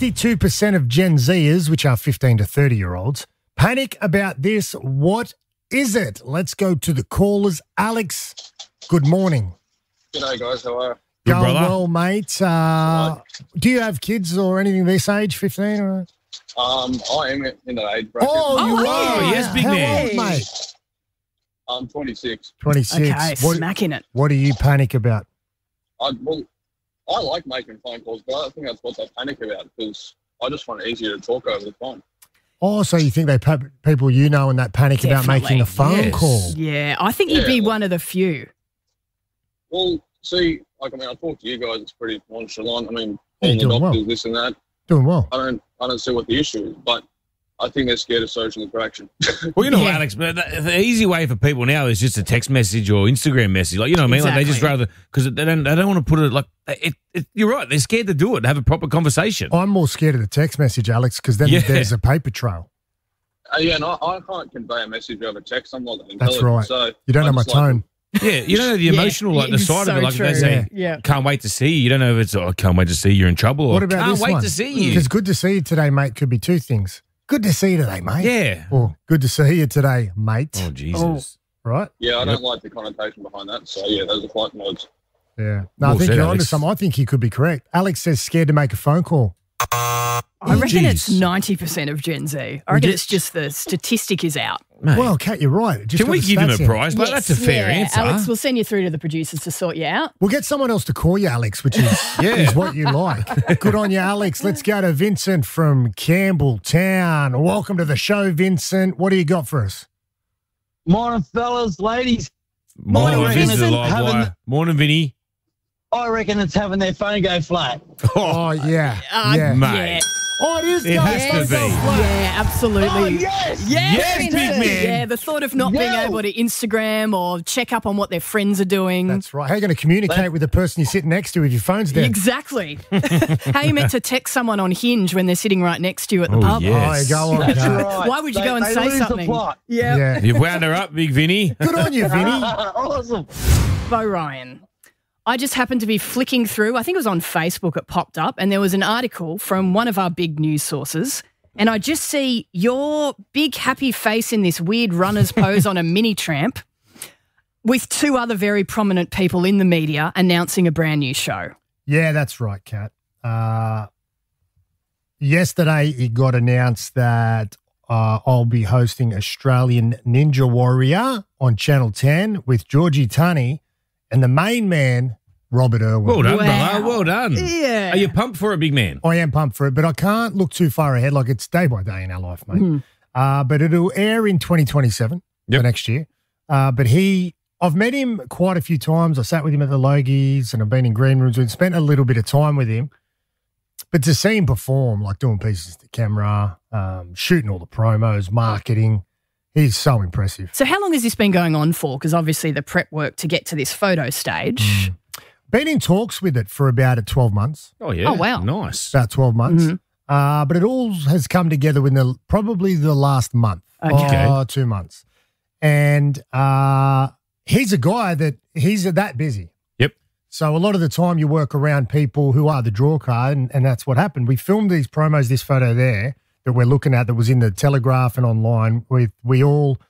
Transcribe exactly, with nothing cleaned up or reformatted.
sixty-two percent of Gen Zers, which are fifteen to thirty-year-olds, panic about this. What is it? Let's go to the callers. Alex, good morning. G'day, guys. How are you? Going brother. well, mate. Uh, do you have kids or anything this age, fifteen? Or? Um, I am in that age bracket. Oh, you Oh, are. hey. Yes, big How man. old, mate? I'm twenty-six. twenty-six. Okay, What, smacking it. what do you panic about? I well, I like making phone calls, but I think that's what they panic about because I just find it easier to talk over the phone. Oh, so you think they pa- people you know and that panic about Definitely. making a phone Yes. call? Yeah, I think you'd be Yeah. one of the few. Well, see, like I mean, I talk to you guys. It's pretty nonchalant. I mean, Yeah, all you're the doing doctors, well. this and that. Doing well. I don't, I don't see what the issue is, but I think they're scared of social interaction. Well, you know, Yeah. Alex, but the, the easy way for people now is just a text message or Instagram message. Like, you know what I mean? Like, they just Exactly. rather, because they don't, they don't want to put it like, it, it, you're right, they're scared to do it, have a proper conversation. I'm more scared of the text message, Alex, because then Yeah. there's a paper trail. uh, yeah, and I, I can't convey a message over text. I'm not that That's intelligent. right. So You don't I know my just like- tone. Yeah, you don't know the Yeah, emotional, like the it's side of so it. Like true. they say, Yeah. can't wait to see you. You don't know if it's, oh, I can't wait to see you, you're in trouble. Or What about can't this wait one? to see you. Because good to see you today, mate, could be two things. Good to see you today, mate. Yeah. Or good to see you today, mate. Oh, Jesus. Right? Yeah, I Yep. don't like the connotation behind that. So yeah, those are flight modes. Yeah. No, Well I think said, you're onto Alex. something. I think he could be correct. Alex says scared to make a phone call. I reckon it's Jeez. ninety percent of Gen Z. I reckon did- it's just the statistic is out. Mate, Well, Kat, you're right. It just can got we the give him stats a in. prize? But that's a fair yeah, answer. Alex, we'll send you through to the producers to sort you out. We'll get someone else to call you, Alex, which is, Yeah. is what you like. Good on you, Alex. Let's go to Vincent from Campbelltown. Welcome to the show, Vincent. What do you got for us? Morning, fellas, ladies. Morning, Morning, Vinny, the Vincent. live Having- wire. Morning, Vinny. I reckon it's having their phone go flat. Oh, yeah. Uh, yeah. mate. Oh, it is It going has to so be. flat. Yeah, absolutely. Oh, yes! Yeah, Yes, Vincent. big man. Yeah, the thought of not being Yeah. able to Instagram or check up on what their friends are doing. That's right. How are you going to communicate with the person you're sitting next to if your phone's dead? Exactly. How are you meant to text someone on Hinge when they're sitting right next to you at the Oh, pub? yeah. Oh, you go on. That's Kat. right. Why would you They- go and they say lose the something? plot. Yeah. Yeah. You've wound her up, big Vinny. Good on you, Vinny. Awesome. Bo Ryan. I just happened to be flicking through, I think it was on Facebook, it popped up, and there was an article from one of our big news sources. And I just see your big happy face in this weird runner's pose on a mini tramp with two other very prominent people in the media announcing a brand new show. Yeah, that's right, Kat. Uh, yesterday, it got announced that uh, I'll be hosting Australian Ninja Warrior on Channel ten with Georgie Tunney and the main man, Robert Irwin. Well done, Wow. brother. Well done. Yeah. Are you pumped for it, big man? I am pumped for it, but I can't look too far ahead. Like, it's day by day in our life, mate. Mhm. Uh, but it'll air in twenty twenty-seven, Yep. the next year. Uh, but he, I've met him quite a few times. I sat with him at the Logies and I've been in green rooms and spent a little bit of time with him. But to see him perform, like doing pieces to camera, um, shooting all the promos, marketing, he's so impressive. So how long has this been going on for? Because obviously the prep work to get to this photo stage. Been in talks with it for about at twelve months, Oh, yeah. Oh, wow. Nice. about twelve months. Mhm. Uh, but it all has come together within the, probably the last month, Okay. oh, two months. And uh, he's a guy that he's that busy. Yep. So a lot of the time you work around people who are the draw card, and, and that's what happened. We filmed these promos, this photo there that we're looking at that was in the Telegraph and online. We, we all